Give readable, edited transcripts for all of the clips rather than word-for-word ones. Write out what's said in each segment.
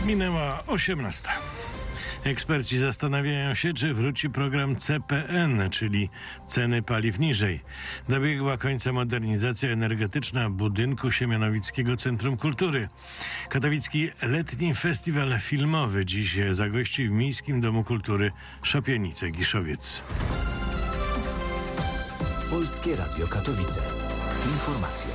Minęła 18. Eksperci zastanawiają się, czy wróci program CPN, czyli ceny paliw niżej. Dobiegła końca modernizacja energetyczna budynku Siemianowickiego Centrum Kultury. Katowicki letni festiwal filmowy dziś zagości w Miejskim Domu Kultury Szopienice-Giszowiec. Polskie Radio Katowice. Informacje.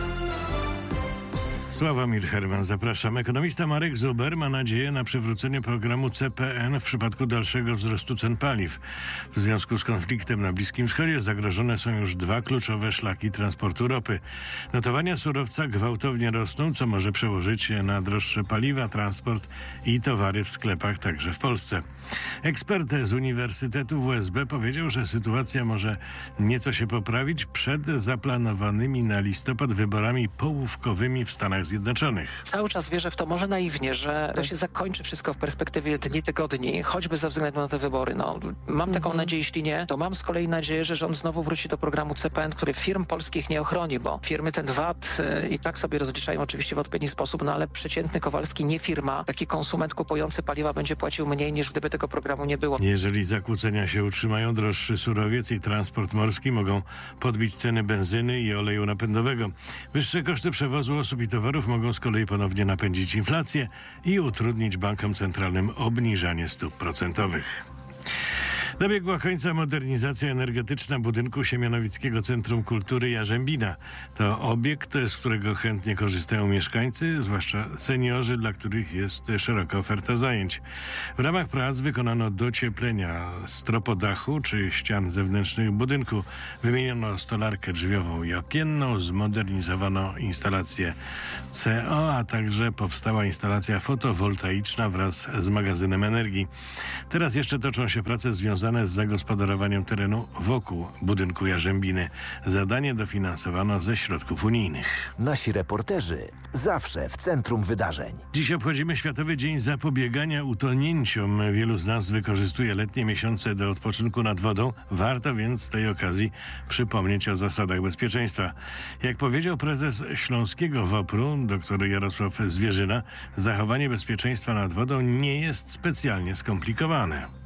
Sławomir Herman, zapraszam. Ekonomista Marek Zuber ma nadzieję na przywrócenie programu CPN w przypadku dalszego wzrostu cen paliw. W związku z konfliktem na Bliskim Wschodzie zagrożone są już dwa kluczowe szlaki transportu ropy. Notowania surowca gwałtownie rosną, co może przełożyć się na droższe paliwa, transport i towary w sklepach, także w Polsce. Ekspert z Uniwersytetu WSB powiedział, że sytuacja może nieco się poprawić przed zaplanowanymi na listopad wyborami połówkowymi w Stanach Zjednoczonych. Cały czas wierzę w to, może naiwnie, że to się zakończy wszystko w perspektywie dni, tygodni, choćby ze względu na te wybory. Mam taką nadzieję, jeśli nie, to mam z kolei nadzieję, że rząd znowu wróci do programu CPN, który firm polskich nie ochroni, bo firmy ten VAT i tak sobie rozliczają oczywiście w odpowiedni sposób, ale przeciętny Kowalski, nie firma, taki konsument kupujący paliwa będzie płacił mniej niż gdyby tego programu nie było. Jeżeli zakłócenia się utrzymają, droższy surowiec i transport morski mogą podbić ceny benzyny i oleju napędowego. Wyższe koszty przewozu osób i towarów mogą z kolei ponownie napędzić inflację i utrudnić bankom centralnym obniżanie stóp procentowych. Dobiegła końca modernizacja energetyczna budynku Siemianowickiego Centrum Kultury Jarzębina. To obiekt, z którego chętnie korzystają mieszkańcy, zwłaszcza seniorzy, dla których jest szeroka oferta zajęć. W ramach prac wykonano docieplenia stropodachu czy ścian zewnętrznych budynku. Wymieniono stolarkę drzwiową i okienną, zmodernizowano instalację CO, a także powstała instalacja fotowoltaiczna wraz z magazynem energii. Teraz jeszcze toczą się prace związane z zagospodarowaniem terenu wokół budynku Jarzębiny. Zadanie dofinansowano ze środków unijnych. Nasi reporterzy zawsze w centrum wydarzeń. Dziś obchodzimy Światowy Dzień Zapobiegania Utonięciom. Wielu z nas wykorzystuje letnie miesiące do odpoczynku nad wodą. Warto więc z tej okazji przypomnieć o zasadach bezpieczeństwa. Jak powiedział prezes Śląskiego WOPR-u, dr Jarosław Zwierzyna, zachowanie bezpieczeństwa nad wodą nie jest specjalnie skomplikowane.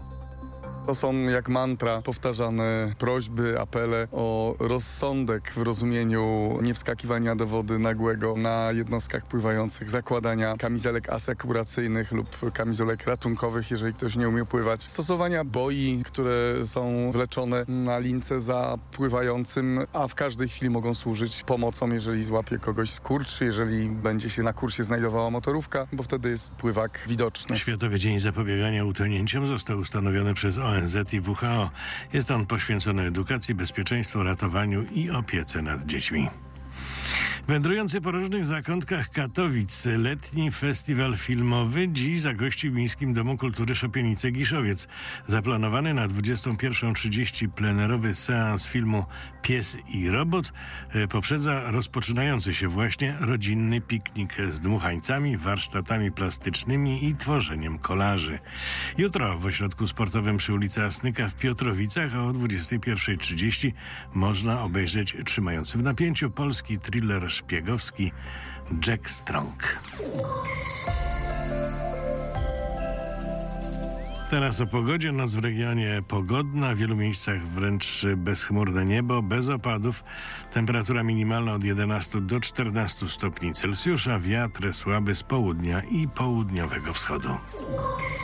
To są jak mantra powtarzane prośby, apele o rozsądek w rozumieniu niewskakiwania do wody nagłego na jednostkach pływających, zakładania kamizelek asekuracyjnych lub kamizelek ratunkowych, jeżeli ktoś nie umie pływać, stosowania boi, które są wleczone na lince za pływającym, a w każdej chwili mogą służyć pomocą, jeżeli złapie kogoś skurcz, jeżeli będzie się na kursie znajdowała motorówka, bo wtedy jest pływak widoczny. Światowy Dzień Zapobiegania Utonięciom został ustanowiony przez ONZ i WHO. Jest on poświęcony edukacji, bezpieczeństwu, ratowaniu i opiece nad dziećmi. Wędrujący po różnych zakątkach Katowic letni festiwal filmowy dziś zagości w Miejskim Domu Kultury Szopienice-Giszowiec. Zaplanowany na 21:30 plenerowy seans filmu Pies i Robot poprzedza rozpoczynający się właśnie rodzinny piknik z dmuchańcami, warsztatami plastycznymi i tworzeniem kolaży. Jutro w ośrodku sportowym przy ulicy Asnyka w Piotrowicach o 21:30 można obejrzeć trzymający w napięciu polski thriller szpiegowski Jack Strong. Teraz o pogodzie. Noc w regionie pogodna, w wielu miejscach wręcz bezchmurne niebo, bez opadów. Temperatura minimalna od 11 do 14 stopni Celsjusza, wiatr słaby z południa i południowego wschodu.